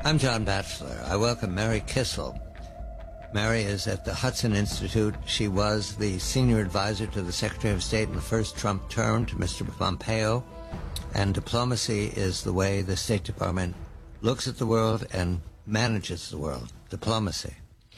I'm John Batchelor. I welcome Mary Kissel. Mary is at the Hudson Institute. She was the senior advisor to the Secretary of State in the first Trump term, to Mr. Pompeo. And diplomacy is the way the State Department looks at the world and manages the world. Diplomacy.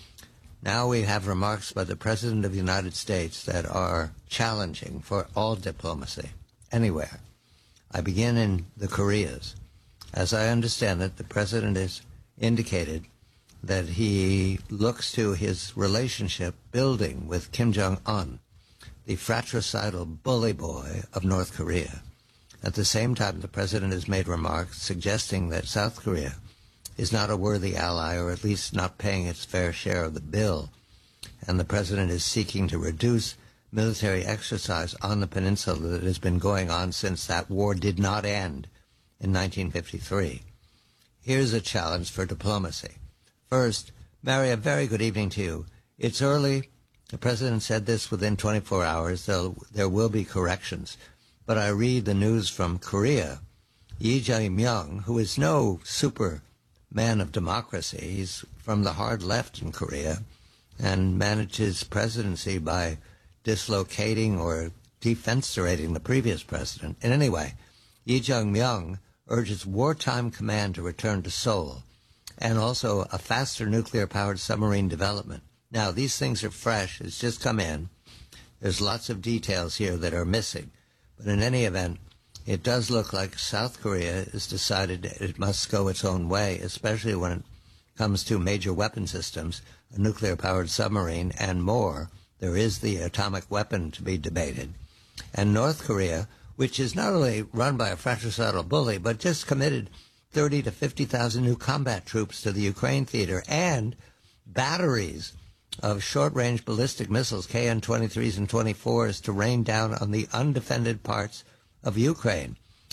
Now we have remarks by the President of the United States that are challenging for all diplomacy, anywhere. I begin in the Koreas. As I understand it, the President has indicated that he looks to his relationship building with Kim Jong-un, the fratricidal bully boy of North Korea. At the same time, the President has made remarks suggesting that South Korea is not a worthy ally, or at least not paying its fair share of the bill. And the President is seeking to reduce military exercise on the peninsula that has been going on since that war did not end in 1953. Here's a challenge for diplomacy. First, Mary, a very good evening to you. It's early. The President said this within 24 hours, though there will be corrections. But I read the news from Korea. Lee Jae-myung, who is no super man of democracy, he's from the hard left in Korea, and managed his presidency by dislocating or defenesturating the previous president. And anyway, Lee Jae-myung urges wartime command to return to Seoul, and also a faster nuclear-powered submarine development. Now, these things are fresh. It's just come in. There's lots of details here that are missing. But in any event, it does look like South Korea has decided it must go its own way, especially when it comes to major weapon systems, a nuclear-powered submarine, and more. There is the atomic weapon to be debated. And North Korea, which is not only run by a fratricidal bully, but just committed 30 to 50,000 new combat troops to the Ukraine theater and batteries of short-range ballistic missiles, KN-23s and 24s, to rain down on the undefended parts of Ukraine.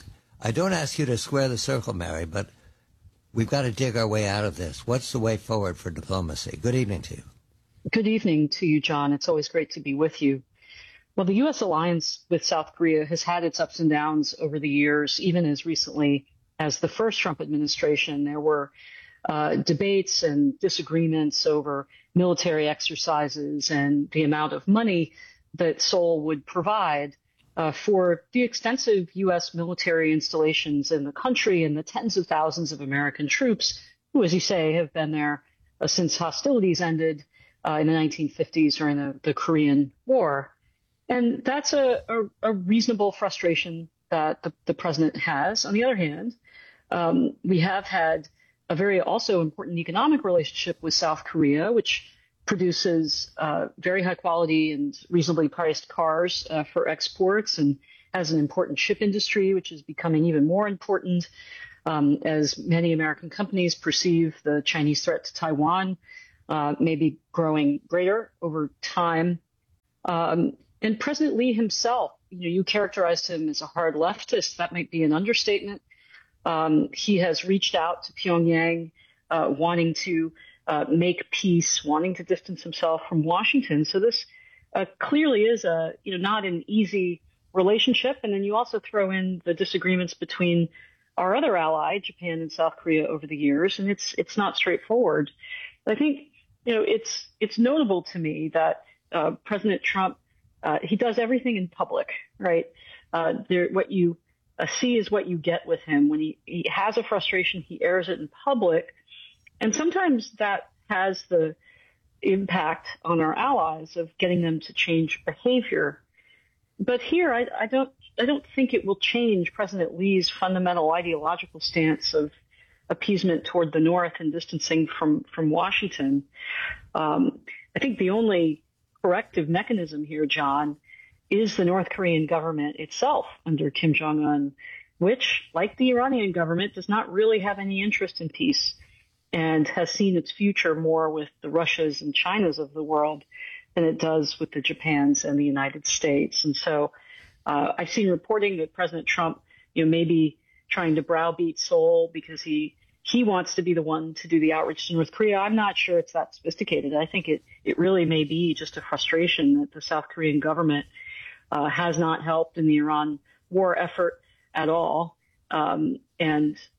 I don't ask you to square the circle, Mary, but we've got to dig our way out of this. What's the way forward for diplomacy? Good evening to you. Good evening to you, John. It's always great to be with you. Well, the U.S. alliance with South Korea has had its ups and downs over the years, even as recently as the first Trump administration. There were debates and disagreements over military exercises and the amount of money that Seoul would provide for the extensive U.S. military installations in the country and the tens of thousands of American troops who, as you say, have been there since hostilities ended in the 1950s during the Korean War. And that's a reasonable frustration that the president has. On the other hand, we have had a very also important economic relationship with South Korea, which produces very high quality and reasonably priced cars for exports, and has an important ship industry, which is becoming even more important as many American companies perceive the Chinese threat to Taiwan may be growing greater over time. And President Lee himself, you characterized him as a hard leftist. That might be an understatement. He has reached out to Pyongyang, wanting to make peace, wanting to distance himself from Washington. So this clearly is not an easy relationship. And then you also throw in the disagreements between our other ally, Japan and South Korea, over the years, and it's not straightforward. I think it's notable to me that President Trump, he does everything in public, right? What you see is what you get with him. When he has a frustration, he airs it in public. And sometimes that has the impact on our allies of getting them to change behavior. But here, I don't think it will change President Lee's fundamental ideological stance of appeasement toward the North and distancing from Washington. I think the only corrective mechanism here, John, is the North Korean government itself under Kim Jong-un, which, like the Iranian government, does not really have any interest in peace and has seen its future more with the Russias and Chinas of the world than it does with the Japans and the United States. And so I've seen reporting that President Trump, may be trying to browbeat Seoul because he wants to be the one to do the outreach to North Korea. I'm not sure it's that sophisticated. I think it really may be just a frustration that the South Korean government has not helped in the Iran war effort at all. And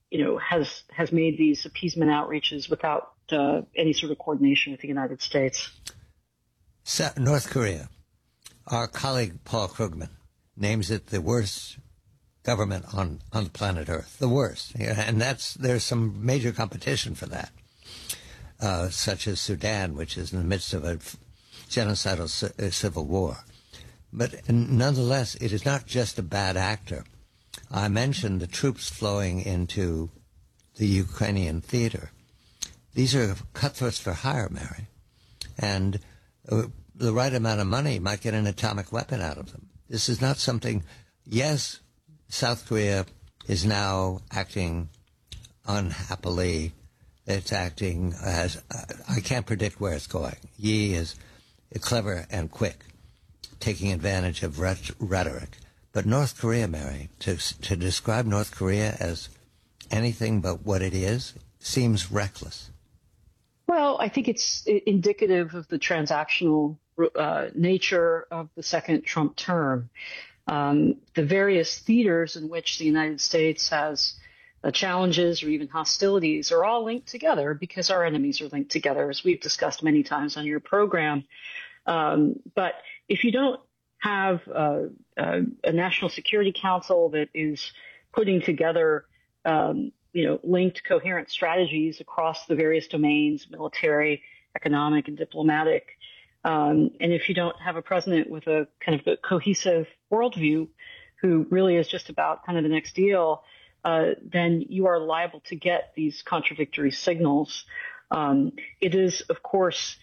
has made these appeasement outreaches without any sort of coordination with the United States. North Korea. Our colleague Paul Krugman names it the worst government on the planet Earth, the worst, and there's some major competition for that, such as Sudan, which is in the midst of a genocidal civil war. But nonetheless, it is not just a bad actor. I mentioned the troops flowing into the Ukrainian theater. These are cutthroats for hire, Mary, and the right amount of money might get an atomic weapon out of them. This is not something. Yes, South Korea is now acting unhappily. It's acting as I can't predict where it's going. Yi is clever and quick, taking advantage of rhetoric. But North Korea, Mary, to describe North Korea as anything but what it is seems reckless. Well, I think it's indicative of the transactional nature of the second Trump term. The various theaters in which the United States has challenges or even hostilities are all linked together because our enemies are linked together, as we've discussed many times on your program. But if you don't have a National Security Council that is putting together linked coherent strategies across the various domains, military, economic, and diplomatic. And if you don't have a president with a kind of a cohesive worldview who really is just about kind of the next deal, then you are liable to get these contradictory signals. It is, of course,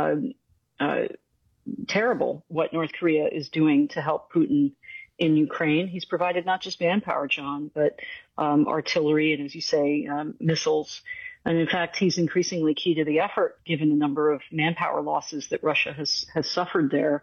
terrible what North Korea is doing to help Putin in Ukraine. He's provided not just manpower, John, but artillery and, as you say, missiles. And in fact, he's increasingly key to the effort, given the number of manpower losses that Russia has suffered there.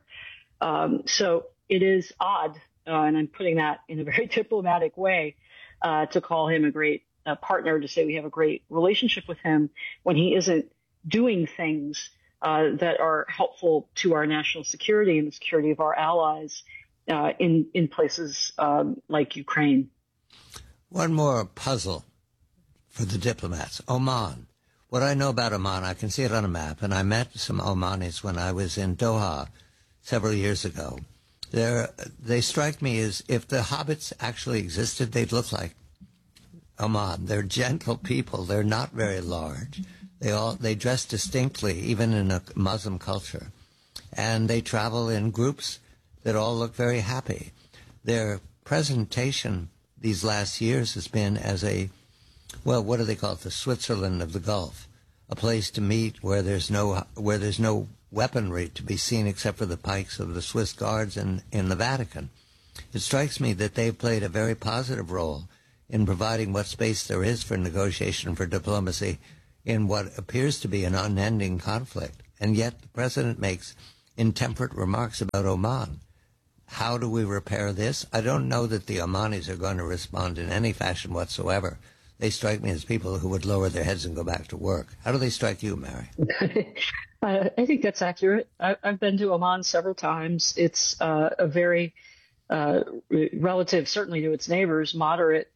So it is odd, and I'm putting that in a very diplomatic way, to call him a great partner, to say we have a great relationship with him when he isn't doing things that are helpful to our national security and the security of our allies in places like Ukraine. One more puzzle for the diplomats. Oman. What I know about Oman, I can see it on a map, and I met some Omanis when I was in Doha several years ago. They strike me as if the hobbits actually existed, they'd look like Oman. They're gentle people. They're not very large. They dress distinctly, even in a Muslim culture. And they travel in groups that all look very happy. Their presentation these last years has been as what do they call it? The Switzerland of the Gulf, a place to meet where there's no weaponry to be seen except for the pikes of the Swiss guards in the Vatican. It strikes me that they've played a very positive role in providing what space there is for negotiation, for diplomacy, in what appears to be an unending conflict. And yet the president makes intemperate remarks about Oman. How do we repair this? I don't know that the Omanis are going to respond in any fashion whatsoever. They strike me as people who would lower their heads and go back to work. How do they strike you, Mary? I think that's accurate. I've been to Oman several times. It's a very relative, certainly to its neighbors, moderate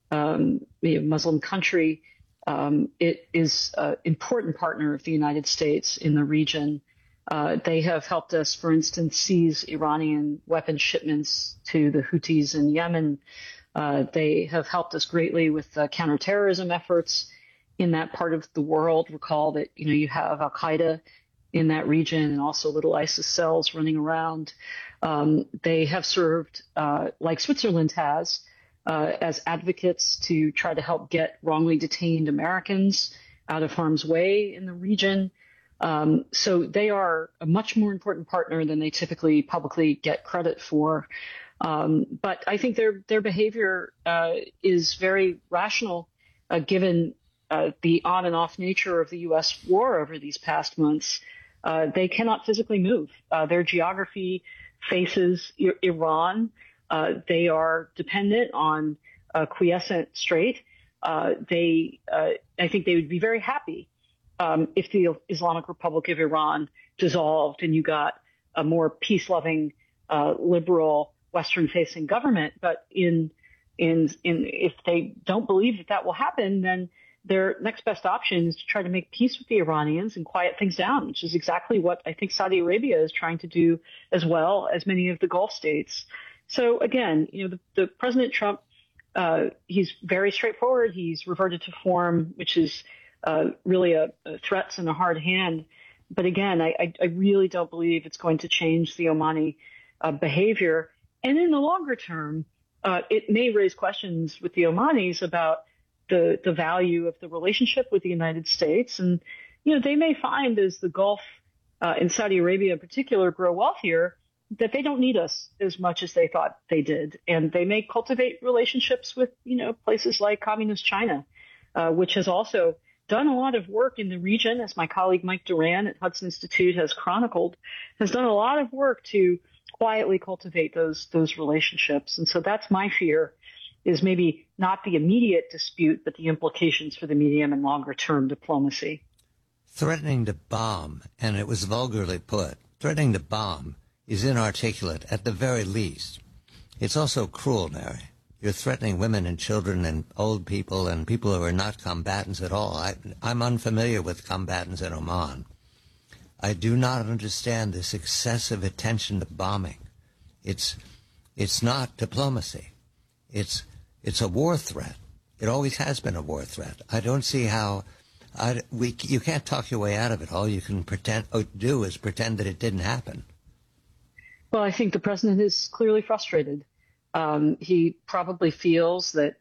Muslim country. It is an important partner of the United States in the region. They have helped us, for instance, seize Iranian weapons shipments to the Houthis in Yemen. They have helped us greatly with counterterrorism efforts in that part of the world. Recall that, you have Al-Qaeda in that region and also little ISIS cells running around. They have served, like Switzerland has, as advocates to try to help get wrongly detained Americans out of harm's way in the region. So they are a much more important partner than they typically publicly get credit for. But I think their behavior is very rational, given the on and off nature of the U.S. war over these past months. They cannot physically move. Their geography faces Iran. They are dependent on quiescent Strait. I think they would be very happy if the Islamic Republic of Iran dissolved and you got a more peace-loving, liberal, Western-facing government. But in And if they don't believe that that will happen, then their next best option is to try to make peace with the Iranians and quiet things down, which is exactly what I think Saudi Arabia is trying to do, as well as many of the Gulf states. So again, the President Trump, he's very straightforward. He's reverted to form, which is really a threats and a hard hand. But again, I really don't believe it's going to change the Omani behavior. And in the longer term, it may raise questions with the Omanis about the value of the relationship with the United States. And, they may find as the Gulf and Saudi Arabia in particular grow wealthier that they don't need us as much as they thought they did. And they may cultivate relationships with, places like communist China, which has also done a lot of work in the region, as my colleague Mike Duran at Hudson Institute has chronicled, has done a lot of work to quietly cultivate those relationships. And so that's my fear, is maybe not the immediate dispute, but the implications for the medium and longer term diplomacy. Threatening to bomb, and it was vulgarly put, threatening to bomb is inarticulate at the very least. It's also cruel, Mary. You're threatening women and children and old people and people who are not combatants at all. I'm unfamiliar with combatants in Oman. I do not understand this excessive attention to bombing. It's not diplomacy. It's a war threat. It always has been a war threat. I don't see how you can't talk your way out of it. All you can do is pretend that it didn't happen. Well, I think the president is clearly frustrated. He probably feels that,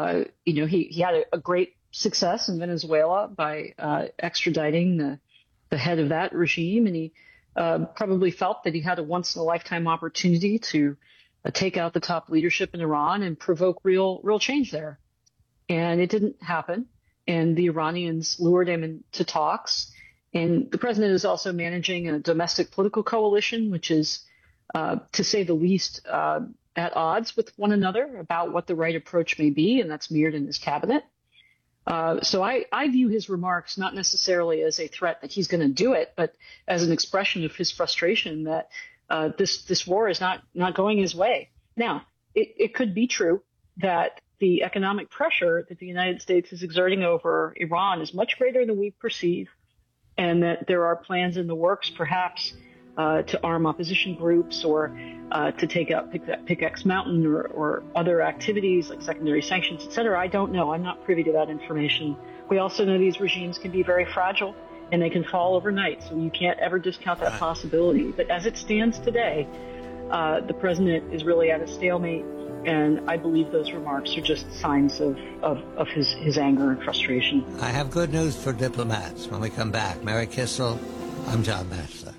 he had a great success in Venezuela by extraditing the head of that regime. And he probably felt that he had a once-in-a-lifetime opportunity to take out the top leadership in Iran and provoke real change there. And it didn't happen. And the Iranians lured him into talks. And the president is also managing a domestic political coalition, which is, to say the least, at odds with one another about what the right approach may be, and that's mirrored in his cabinet. So I view his remarks not necessarily as a threat that he's going to do it, but as an expression of his frustration that this war is not going his way. Now, it could be true that the economic pressure that the United States is exerting over Iran is much greater than we perceive, and that there are plans in the works, perhaps, to arm opposition groups or to take out Pickaxe Mountain or other activities like secondary sanctions, et cetera. I don't know. I'm not privy to that information. We also know these regimes can be very fragile and they can fall overnight, so you can't ever discount that possibility. But as it stands today, the president is really at a stalemate, and I believe those remarks are just signs of his anger and frustration. I have good news for diplomats when we come back. Mary Kissel, I'm John Batchelor.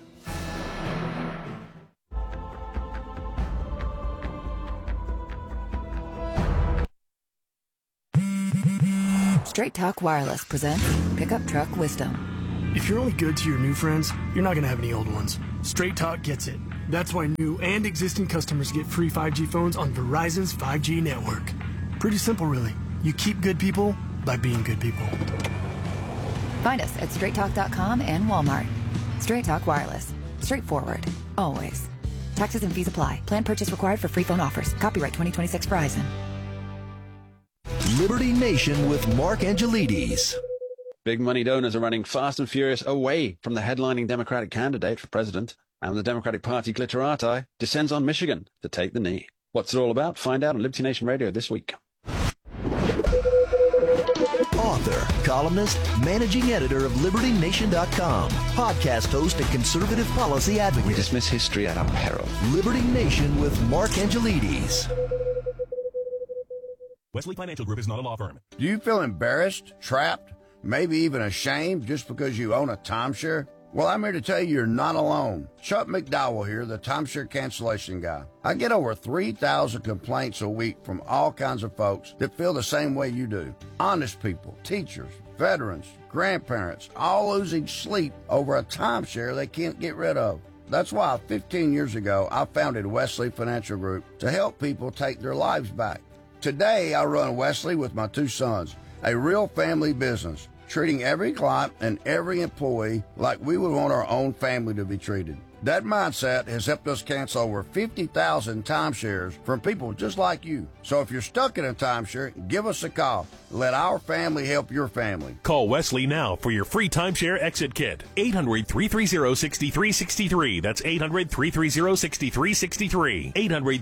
Straight Talk Wireless presents Pickup Truck Wisdom. If you're only good to your new friends, you're not going to have any old ones. Straight Talk gets it. That's why new and existing customers get free 5G phones on Verizon's 5G network. Pretty simple, really. You keep good people by being good people. Find us at straighttalk.com and Walmart. Straight Talk Wireless. Straightforward. Always. Taxes and fees apply. Plan purchase required for free phone offers. Copyright 2026 Verizon. Liberty Nation with Mark Angelides. Big money donors are running fast and furious away from the headlining Democratic candidate for president, and the Democratic Party glitterati descends on Michigan to take the knee. What's it all about? Find out on Liberty Nation Radio this week. Author, columnist, managing editor of LibertyNation.com, podcast host and conservative policy advocate. We dismiss history at our peril. Liberty Nation with Mark Angelides. Wesley Financial Group is not a law firm. Do you feel embarrassed, trapped, maybe even ashamed just because you own a timeshare? Well, I'm here to tell you you're not alone. Chuck McDowell here, the timeshare cancellation guy. I get over 3,000 complaints a week from all kinds of folks that feel the same way you do. Honest people, teachers, veterans, grandparents, all losing sleep over a timeshare they can't get rid of. That's why 15 years ago, I founded Wesley Financial Group to help people take their lives back. Today, I run Wesley with my two sons, a real family business, treating every client and every employee like we would want our own family to be treated. That mindset has helped us cancel over 50,000 timeshares from people just like you. So if you're stuck in a timeshare, give us a call. Let our family help your family. Call Wesley now for your free timeshare exit kit. 800-330-6363. That's 800-330-6363.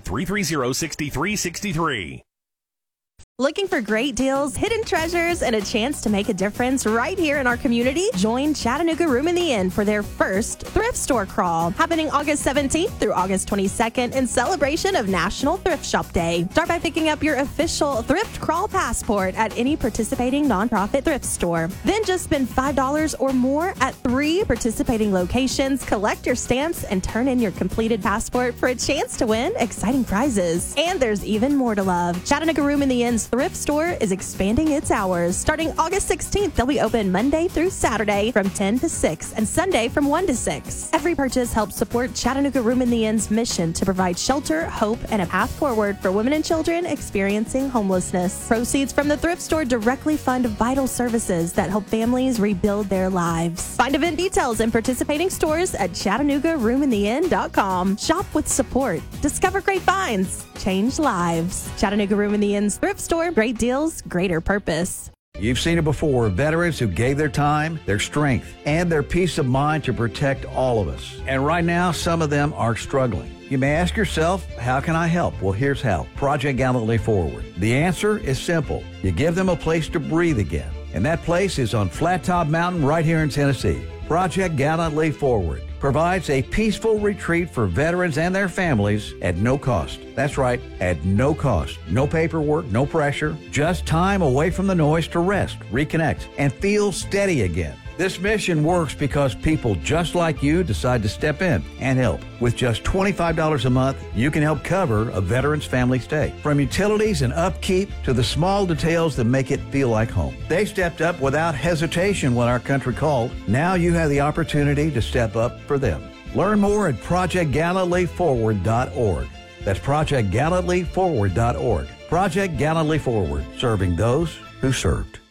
800-330-6363. Looking for great deals, hidden treasures, and a chance to make a difference right here in our community? Join Chattanooga Room in the Inn for their first thrift store crawl, happening August 17th through August 22nd in celebration of National Thrift Shop Day. Start by picking up your official thrift crawl passport at any participating nonprofit thrift store. Then just spend $5 or more at 3 participating locations, collect your stamps, and turn in your completed passport for a chance to win exciting prizes. And there's even more to love. Chattanooga Room in the Inn's thrift store is expanding its hours. Starting August 16th, they'll be open Monday through Saturday from 10 to 6 and Sunday from 1 to 6. Every purchase helps support Chattanooga Room in the Inn's mission to provide shelter, hope, and a path forward for women and children experiencing homelessness. Proceeds from the thrift store directly fund vital services that help families rebuild their lives. Find event details and participating stores at ChattanoogaRoomInTheInn.com. Shop with support. Discover great finds. Change lives. Chattanooga Room in the Inn's thrift store. Great deals, greater purpose. You've seen it before, veterans who gave their time, their strength, and their peace of mind to protect all of us. And right now, some of them are struggling. You may ask yourself, how can I help? Well, here's how. Project Gallantly Forward. The answer is simple. You give them a place to breathe again. And that place is on Flat Top Mountain right here in Tennessee. Project Gallantly Forward provides a peaceful retreat for veterans and their families at no cost. That's right, at no cost. No paperwork, no pressure, just time away from the noise to rest, reconnect, and feel steady again. This mission works because people just like you decide to step in and help. With just $25 a month, you can help cover a veteran's family stay. From utilities and upkeep to the small details that make it feel like home. They stepped up without hesitation when our country called. Now you have the opportunity to step up for them. Learn more at ProjectGallantlyForward.org. That's ProjectGallantlyForward.org. Project Gallantly Forward, serving those who served.